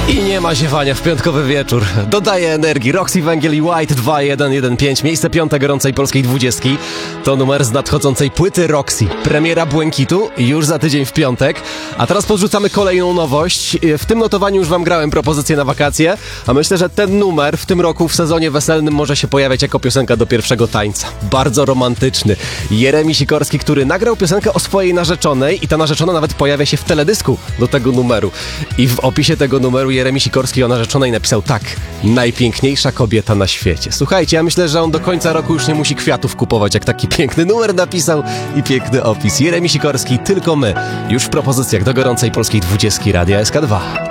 I nie ma ziewania w piątkowy wieczór. Dodaje energii. Roxy Węgiel i White 2115. Miejsce 5 gorącej polskiej 20. To numer z nadchodzącej płyty Roxy. Premiera Błękitu już za tydzień w piątek. A teraz podrzucamy kolejną nowość. W tym notowaniu już wam grałem propozycje na wakacje, a myślę, że ten numer w tym roku w sezonie weselnym może się pojawiać jako piosenka do pierwszego tańca. Bardzo romantyczny. Jeremi Sikorski, który nagrał piosenkę o swojej narzeczonej i ta narzeczona nawet pojawia się w teledysku do tego numeru. I w opisie tego numeru Jeremi Sikorski o narzeczonej napisał tak: najpiękniejsza kobieta na świecie. Słuchajcie, ja myślę, że on do końca roku już nie musi kwiatów kupować, jak taki piękny numer napisał i piękny opis. Jeremi Sikorski, tylko my. Już w propozycjach do gorącej polskiej 20 Radia SK2.